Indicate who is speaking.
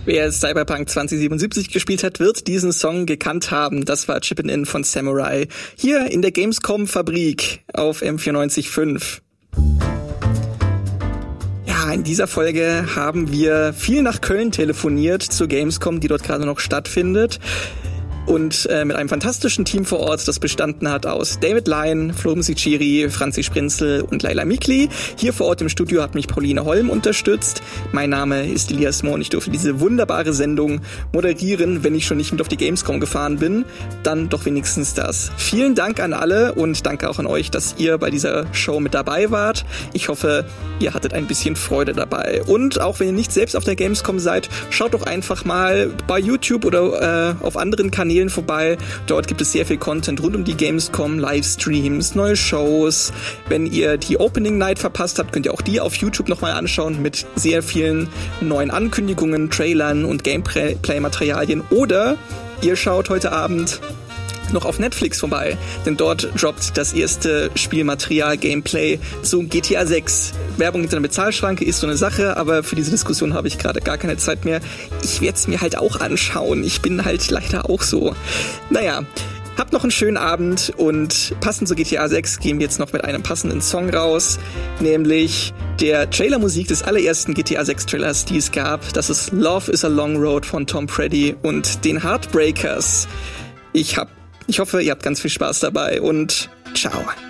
Speaker 1: Wer Cyberpunk 2077 gespielt hat, wird diesen Song gekannt haben. Das war Chippin' In von Samurai. Hier in der Gamescom-Fabrik auf M94.5. Ja, in dieser Folge haben wir viel nach Köln telefoniert zur Gamescom, die dort gerade noch stattfindet. Und mit einem fantastischen Team vor Ort, das bestanden hat aus David Lyon, Flo Musiciri, Franzi Sprinzel und Laila Mikli. Hier vor Ort im Studio hat mich Pauline Holm unterstützt. Mein Name ist Elias Mohr und ich durfte diese wunderbare Sendung moderieren. Wenn ich schon nicht mit auf die Gamescom gefahren bin, dann doch wenigstens das. Vielen Dank an alle und danke auch an euch, dass ihr bei dieser Show mit dabei wart. Ich hoffe, ihr hattet ein bisschen Freude dabei. Und auch wenn ihr nicht selbst auf der Gamescom seid, schaut doch einfach mal bei YouTube oder auf anderen Kanälen vorbei. Dort gibt es sehr viel Content rund um die Gamescom, Livestreams, neue Shows. Wenn ihr die Opening Night verpasst habt, könnt ihr auch die auf YouTube nochmal anschauen mit sehr vielen neuen Ankündigungen, Trailern und Gameplay-Materialien. Oder ihr schaut heute Abend noch auf Netflix vorbei, denn dort droppt das erste Spielmaterial Gameplay zu GTA 6. Werbung hinter einer Bezahlschranke ist so eine Sache, aber für diese Diskussion habe ich gerade gar keine Zeit mehr. Ich werde es mir halt auch anschauen. Ich bin halt leider auch so. Naja, habt noch einen schönen Abend und passend zu GTA 6 gehen wir jetzt noch mit einem passenden Song raus, nämlich der Trailermusik des allerersten GTA 6 Trailers, die es gab. Das ist Love is a Long Road von Tom Petty und den Heartbreakers. Ich hoffe, ihr habt ganz viel Spaß dabei und ciao.